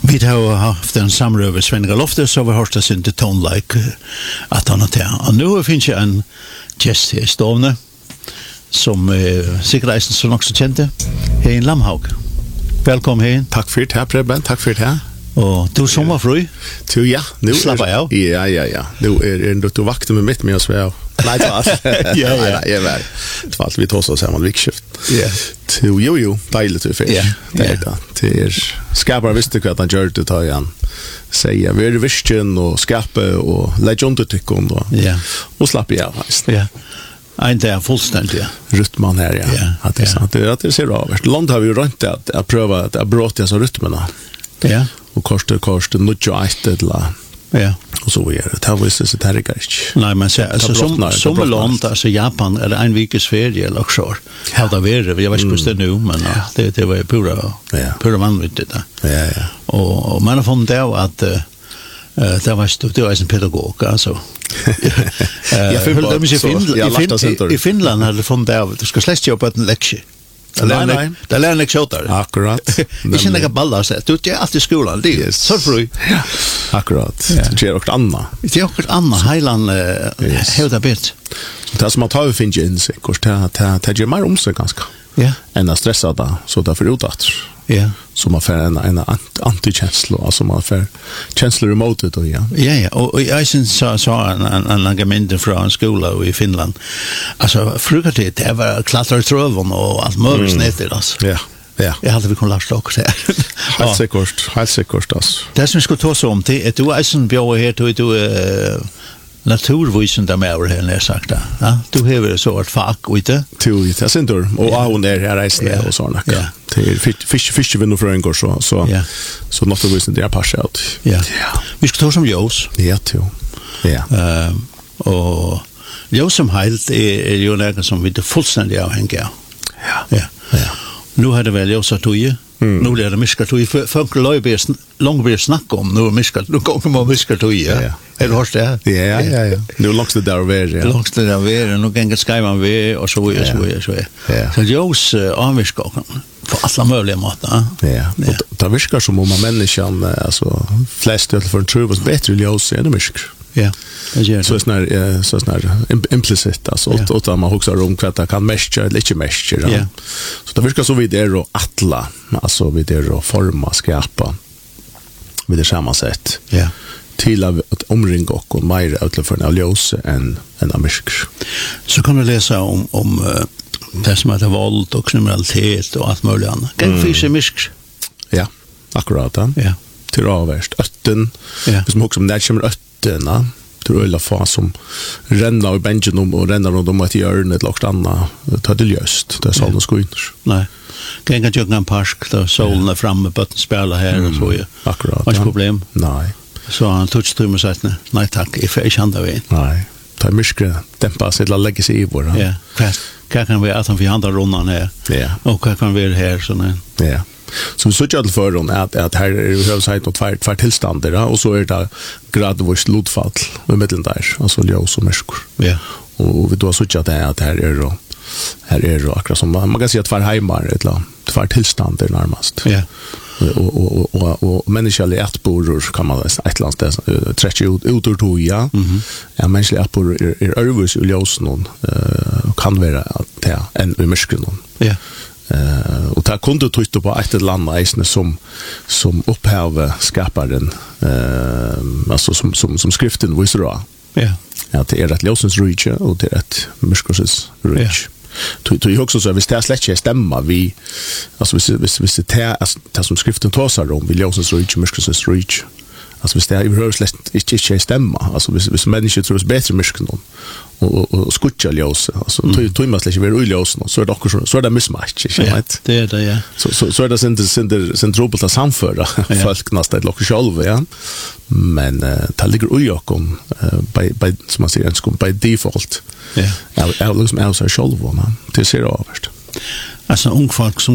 Vi har haft en samrøve Svenga Loftus, så vi har hørt oss inte tonelike at han har til. Og nu finnes jeg en gest her i stående, som sikkert eisen så nok så kjente, Hein Lamhaug. Velkommen, Hein. Takk for det her, Preben. Takk for det her. Og du sommerfri? Ja, nu slapper jeg av? Ja. Nu du vakter med mitt med oss ved. Nei, tvall. Ja, jeg var. Tvall, vi tar oss sammen vikskift. Ja. Jo, deilig til fisk. Ja. Det skapar visste hva han gjør det, tar han sier, vi visken og skape og legge under tykken og slappe av, heist. Ja. Ein det fullständigt, ja. Rytmen här, ja. Att det sant. Det ser bra ut. Land har vi runt att pröva att bråta så rytmerna. Ja. Och kost nutjo eitedla. Ja. Och så är det. Det var så det här är Nej, men som land, alltså Japan är det en veckas ferie eller så. Har det varit, jag vet inte hur det nu, men det var pura vanvittigt. Ja. Och man har funnit att det var en pedagog, alltså. I Finland hade funnit av du ska släcka upp en lektie. Nej. Det lär jag köta. Akkurat. Det känner jag ballar så. Du är alltid i skolan. Det är så fri. Ja. Akkurat. Det är också Anna. Det är också Anna Heiland hela bit. Det som att ha finns in sig kort det gör mer om sig ganska. Ja. Än att stressa då så därför utåt. Ja. Så man får en antikänsla, alltså man får känslor emot det då, ja. Ja, och jag syns så en argument från en skola i Finland. Alltså, frukost det var klattertröven och allt möjligt snett alltså. Ja. Jag hade vi kunnat lära också här. Helt säkert alltså. Det som skulle ta sig om det, du är en björn här, du naturvisande med över här sagt där. Ja, du har så ett fack ute. Det syns då. Och hon är här resten och såna. Ja. Det fisk vinner för en går så naturvisande är partiellt. Ja. Vi ska ta som Jos. Ja, to. Ja. Och Jos som helt är ju något som vi det fullständigt avhängiga. Ja. Nu har det väl Jos att ju. Nu är det miska tog för långbär snacka om nu miska nu kommer man miska tog ja. Är du hörst det? Ja. Nu långs det där över. Långs det där över nu kan jag skriva vi och så är. Så Jos avviska på alla möjliga måter. Ja. Det viskar som om människan alltså flest till för en tro was bättre Jos än miska. Ja. Så snar implicit alltså att man huxar om vad det kan mescha eller inte mescha. Ja. Så det viskar så vid det och attla alltså vid det och forma skapa vid det samma sätt. Ja. Till att omringa och mer utifrån av ljus än amisk. Så kan du läsa om det som heter våld och kriminalitet och allt möjligt annat. Kan finnas misk. Ja, akkurat. Ja. Till avvärst ötten. Som också om det kommer ötterna. Tror jag få som renna i bänken och renna runt om ett hjörne eller något annat. Ta det löst. Det är sådana skoiner. Nej. Kan jag göra en park där solen är framme på att spela här och så. Akkurat. Vad är problem? Nej. Så han tog sig med sig nej tack, jag får inte handla vid. Nej. Ta myskre dämpa sig eller lägga sig i vår. Ja. Vad kan vi att han får handla rundan här? Ja. Och vad kan vi här såna? Ja. Så vi såg all för dem att här är det hövsigt och två tillstånd och så är det gradvis lodfall med mitten där alltså ljus och mörker. Ja. Och vi då såg att här är det akkurat som man kan säga att två hemar eller två tillstånd närmast. Ja. Och mänskliga ätboror kan man säga ett land där träcker ut ur toja. Ja, mänskliga ätboror är övervis i ljus någon kan vara att en i mörker någon. Ja. Och där kunde trycka på ett land som upphäver skaparen alltså som skriften visar då. Ja. Att det är ett ljusens rike och det är ett mörkrets rike. Du är också så att vi släcker stämma vi alltså hvis det som skriften talar om vill ljusens rike mörkrets rike. Alltså hvis det är överhuvudtaget inte stämma alltså hvis människor tror det bättre mörker någon och skutcha ljus alltså tror man släcker väl ljus så är det också så är det mismatch right det är det ja så är det sen trubbel att samföra folk nästan lock själva ja men det ligger ojokom by som man säger ens by default ja jag liksom är så själva man det ser överst alltså ung folk som